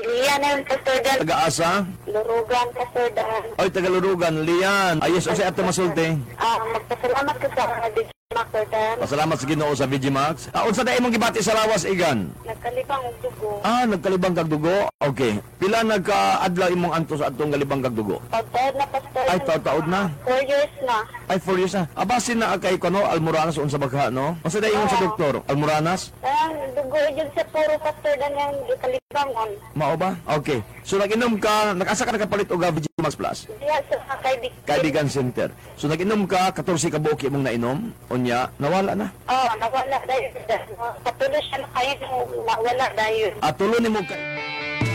Lian na yung Pastor Dan. Taga-asa? Lurugan, Pastor Dan. Oy, taga-Lurugan, Lian. Ayos, o siya ato masulti. Magpasalamat ko sa DJ Pastor Dan. Pasalamat sa Ginoo sa VG Max. Unsa na imong gibati sa lawas, Igan? Nagkalibang og dugo. Nagkalibang kag dugo. Okay. Pila nagka-adlaw imong anto sa atong galibang kag dugo? Pagtaod na, Pastor Dan. Ay, taod na. 4 years na. Ay, 4 years na. Abasin na kay kono Almoranas unsa bagha, no? Unsa na ingon sa doktor? Almoranas? Dugo yun sa puro, Pastor Dan, yung ikalibangon. Mao ba? Okay. So nag-inom ka, nag-asa ka nakapalit og VG Max Plus? Diya sa Kaibigan Center. So nag-inom ka 14 ka buok imong nainom, unya nawala na. Nawala dahil. Patuloy siya na kayo, nawala dahil. Tulo nimo ka